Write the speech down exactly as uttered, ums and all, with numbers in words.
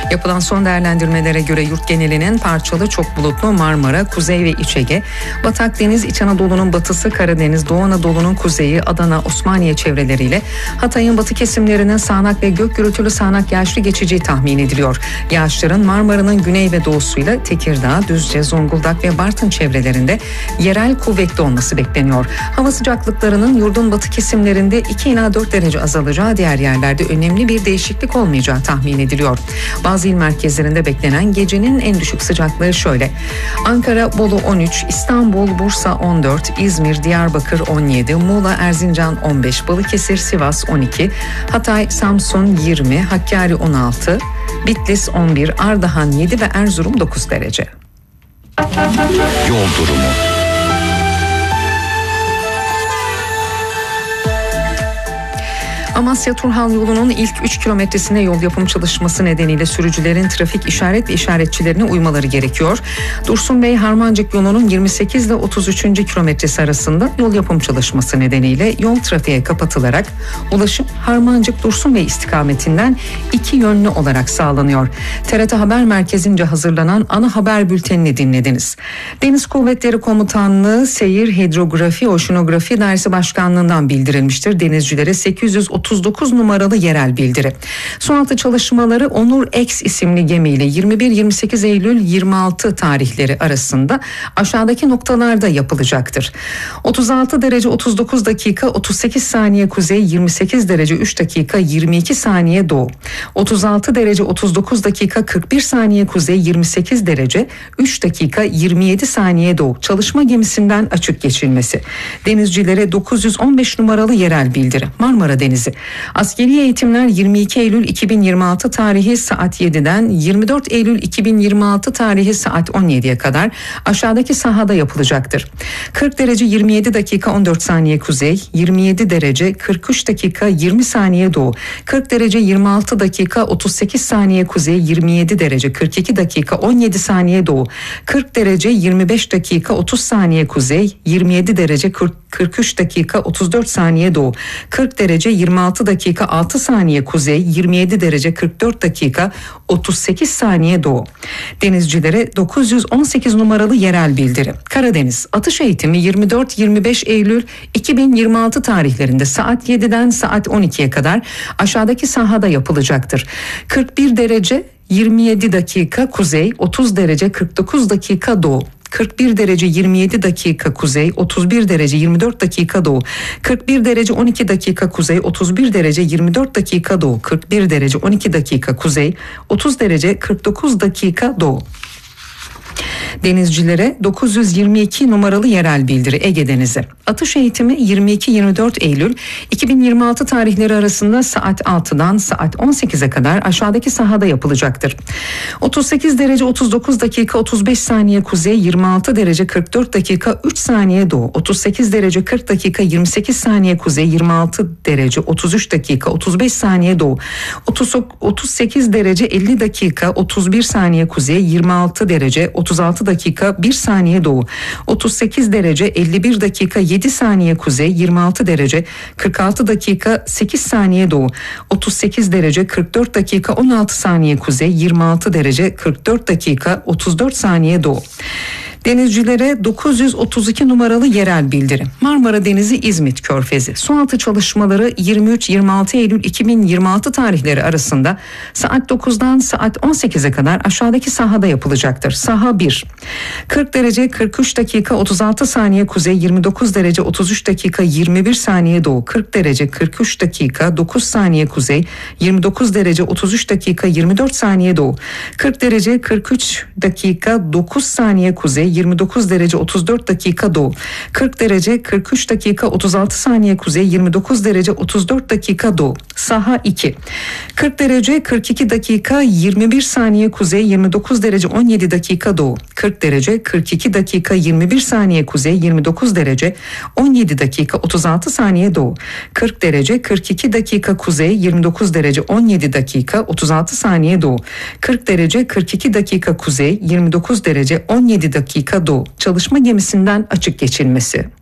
Yapılan son değerlendirmelere göre yurt genelinin parçalı çok bulutlu Marmara, Kuzey ve İç Ege, Batı Akdeniz, İç Anadolu'nun batısı, Karadeniz, Doğu Anadolu'nun kuzeyi, Adana, Osmaniye çevreleriyle Hatay'ın batı kesimlerinin sağanak ve gök gürültülü sağanak yağışlı geçeceği tahmin ediliyor. Yağışların Marmara'nın güney ve doğusuyla Tekirdağ, Düzce, Zonguldak ve Bartın çevrelerinde yerel kuvvetli olması bekleniyor. Hava sıcaklıklarının yurdun batı kesimlerinde iki ila dört derece azalacağı, diğer yerlerde önemli bir değişiklik olmayacağı tahmin ediliyor. Bazı il merkezlerinde beklenen gecenin en düşük sıcaklığı şöyle: Ankara, Bolu on üç, İstanbul, Bursa on dört, İzmir, Diyarbakır on yedi, Muğla, Erzincan on beş, Balıkesir, Sivas on iki, Hatay, Samsun yirmi, Hakkari on altı, Bitlis on bir, Ardahan yedi ve Erzurum dokuz derece. Yol durumu. Amasya-Turhal yolunun ilk üç kilometresinde yol yapım çalışması nedeniyle sürücülerin trafik işaret ve işaretçilerine uymaları gerekiyor. Dursunbey-Harmancık yolunun yirmi sekiz ile otuz üçüncü kilometresi arasında yol yapım çalışması nedeniyle yol trafiğe kapatılarak ulaşım Harmancık-Dursunbey istikametinden iki yönlü olarak sağlanıyor. T R T Haber Merkezi'nce hazırlanan ana haber bültenini dinlediniz. Deniz Kuvvetleri Komutanlığı Seyir Hidrografi Oşinografi Dairesi Başkanlığı'ndan bildirilmiştir. Denizcilere sekiz yüz otuz dokuz numaralı yerel bildiri. Sualtı çalışmaları Onur X isimli gemiyle yirmi bir yirmi sekiz Eylül yirmi altı tarihleri arasında aşağıdaki noktalarda yapılacaktır. otuz altı derece otuz dokuz dakika otuz sekiz saniye kuzey, yirmi sekiz derece üç dakika yirmi iki saniye doğu. otuz altı derece otuz dokuz dakika kırk bir saniye kuzey, yirmi sekiz derece üç dakika yirmi yedi saniye doğu. Çalışma gemisinden açık geçilmesi. Denizcilere dokuz yüz on beş numaralı yerel bildiri. Marmara Denizi. Askeri eğitimler yirmi iki Eylül iki bin yirmi altı tarihi saat yediden yirmi dört Eylül iki bin yirmi altı tarihi saat on yediye kadar aşağıdaki sahada yapılacaktır. kırk derece yirmi yedi dakika on dört saniye kuzey, yirmi yedi derece kırk üç dakika yirmi saniye doğu, kırk derece yirmi altı dakika otuz sekiz saniye kuzey, yirmi yedi derece kırk iki dakika on yedi saniye doğu, kırk derece yirmi beş dakika otuz saniye kuzey, yirmi yedi derece kırk üç dakika otuz dört saniye doğu, kırk derece yirmi altı dakika altı saniye kuzey, yirmi yedi derece kırk dört dakika otuz sekiz saniye doğu. Denizcilere dokuz yüz on sekiz numaralı yerel bildiri. Karadeniz atış eğitimi yirmi dört yirmi beş Eylül iki bin yirmi altı tarihlerinde saat yediden saat on ikiye kadar aşağıdaki sahada yapılacaktır. kırk bir derece yirmi yedi dakika kuzey, otuz derece kırk dokuz dakika doğu, kırk bir derece yirmi yedi dakika kuzey, otuz bir derece yirmi dört dakika doğu, kırk bir derece on iki dakika kuzey, otuz bir derece yirmi dört dakika doğu, kırk bir derece on iki dakika kuzey, otuz derece kırk dokuz dakika doğu. Denizcilere dokuz yüz yirmi iki numaralı yerel bildiri. Ege Denizi. Atış eğitimi yirmi iki yirmi dört Eylül iki bin yirmi altı tarihleri arasında saat altıdan saat on sekize kadar aşağıdaki sahada yapılacaktır. otuz sekiz derece otuz dokuz dakika otuz beş saniye kuzey, yirmi altı derece kırk dört dakika üç saniye doğu, otuz sekiz derece kırk dakika yirmi sekiz saniye kuzey, yirmi altı derece otuz üç dakika otuz beş saniye doğu, otuz sekiz derece elli dakika otuz bir saniye kuzey, yirmi altı derece otuz altı dakika bir saniye doğu, otuz sekiz derece elli bir dakika yedi saniye kuzey, yirmi altı derece kırk altı dakika sekiz saniye doğu, otuz sekiz derece kırk dört dakika on altı saniye kuzey, yirmi altı derece kırk dört dakika otuz dört saniye doğu. Denizcilere dokuz yüz otuz iki numaralı yerel bildiri. Marmara Denizi İzmit Körfezi. Sualtı çalışmaları yirmi üç yirmi altı Eylül iki bin yirmi altı tarihleri arasında saat dokuzdan saat on sekize kadar aşağıdaki sahada yapılacaktır. Saha bir. kırk derece kırk üç dakika otuz altı saniye kuzey, yirmi dokuz derece otuz üç dakika yirmi bir saniye doğu, kırk derece kırk üç dakika dokuz saniye kuzey, yirmi dokuz derece otuz üç dakika yirmi dört saniye doğu, kırk derece kırk üç dakika dokuz saniye kuzey, yirmi dokuz derece otuz dört dakika doğu, kırk derece kırk üç dakika otuz altı saniye kuzey, yirmi dokuz derece otuz dört dakika doğu. Saha iki. kırk derece kırk iki dakika yirmi bir saniye kuzey, yirmi dokuz derece on yedi dakika doğu, kırk derece kırk iki dakika yirmi bir saniye kuzey, yirmi dokuz derece on yedi dakika otuz altı saniye doğu, kırk derece kırk iki dakika kuzey, yirmi dokuz derece on yedi dakika otuz altı saniye doğu, kırk derece kırk iki dakika kuzey, yirmi dokuz derece on yedi dakika doğu. Çalışma gemisinden açık geçilmesi.